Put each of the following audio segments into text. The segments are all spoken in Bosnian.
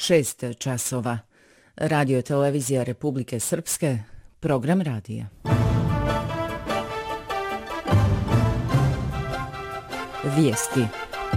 6 časova. Radio televizija Republike Srpske, program radija. Vijesti.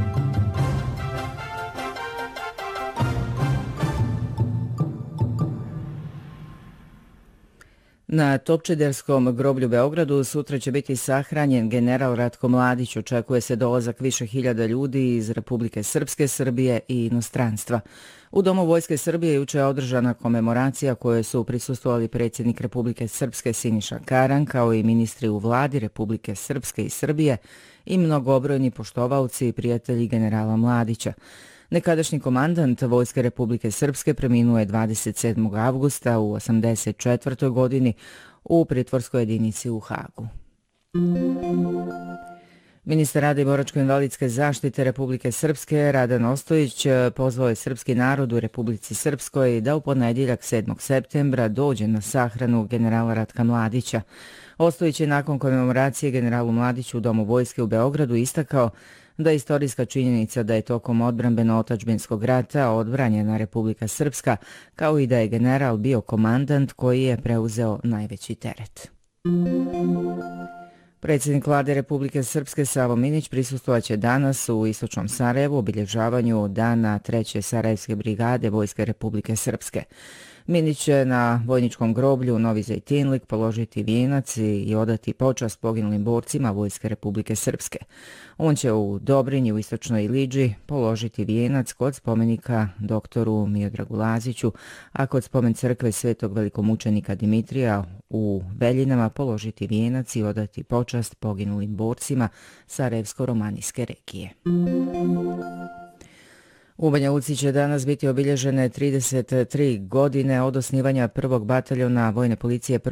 Na Topčiderskom groblju Beogradu sutra će biti sahranjen general Ratko Mladić. Očekuje se dolazak više hiljada ljudi iz Republike Srpske, Srbije i inostranstva. U Domu Vojske Srbije juče je održana komemoracija kojoj su prisustvovali predsjednik Republike Srpske Siniša Karan, kao i ministri u vladi Republike Srpske i Srbije i mnogobrojni poštovaoci i prijatelji generala Mladića. Nekadašnji komandant Vojske Republike Srpske preminuo je 27. avgusta u 84. godini u pritvorskoj jedinici u Hagu. Ministar rada i boračko-invalidske zaštite Republike Srpske Radan Ostojić pozvao je srpski narod u Republici Srpskoj da u ponedjeljak 7. septembra dođe na sahranu generala Ratka Mladića. Ostojić je nakon komemoracije generalu Mladiću u Domu Vojske u Beogradu istakao da je istorijska činjenica da je tokom odbrambeno-otačbinskog rata odbranjena Republika Srpska, kao i da je general bio komandant koji je preuzeo najveći teret. Predsjednik vlade Republike Srpske Savo Minić prisustvovaće danas u istočnom Sarajevu obilježavanju dana 3. Sarajevske brigade Vojske Republike Srpske. Minić će na vojničkom groblju Novi Zejtinlik položiti vijenac i odati počast poginulim borcima Vojske Republike Srpske. On će u Dobrinji u istočnoj Iliđi položiti vijenac kod spomenika doktoru Miodragu Laziću, a kod spomen crkve Svetog velikomučenika Dimitrija u Veljinama položiti vijenac i odati počast poginulim borcima Sarajevsko-romanijske regije. U Banja Luci će danas biti obilježene 33 godine od osnivanja prvog bataljona vojne policije